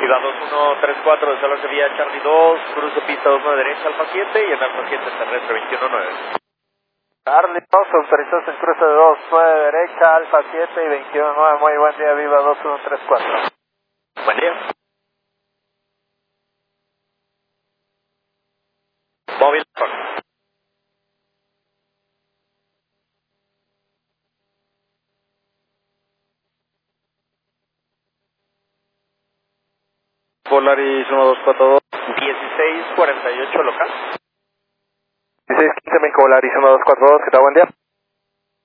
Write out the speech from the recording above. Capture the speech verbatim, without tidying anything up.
Viva dos uno tres cuatro, de Salón Sevilla, Charlie dos, cruce pista dos nueve derecha, Alfa siete y en Alfa siete terrestre veintiuno nueve. Charlie dos, autorizados en cruce de dos nueve derecha, Alfa siete y veintiuno nueve, muy buen día, Viva dos uno tres cuatro. Buen día. Móvil. Polaris uno dos cuatro dos. dieciséis cuarenta y ocho local. dieciséis quince, México Polaris uno dos cuatro dos, ¿qué tal? Buen día.